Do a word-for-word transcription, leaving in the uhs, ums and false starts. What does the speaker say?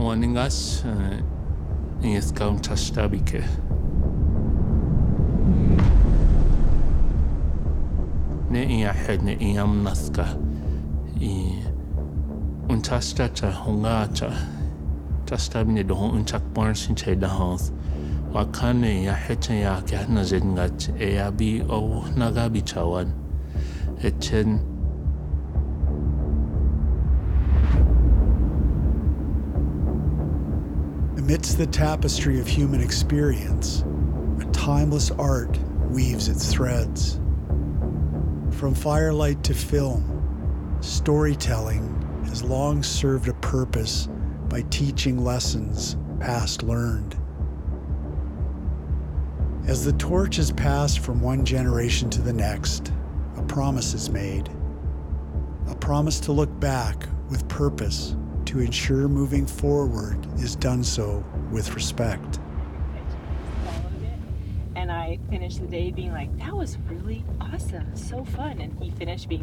Waningas is Countastabike. Ne ia head ne iam naska. I untastata hongata. Tastabine do untak barsin te da house. Wakane ya hete ya kahna zengat e abi o nagabi chawan. Echen amidst the tapestry of human experience, a timeless art weaves its threads. From firelight to film, storytelling has long served a purpose by teaching lessons past learned. As the torch is passed from one generation to the next, a promise is made. A promise to look back with purpose to ensure moving forward is done so with respect. Followed it, and I finished the day being like, that was really awesome, so fun. And he finished being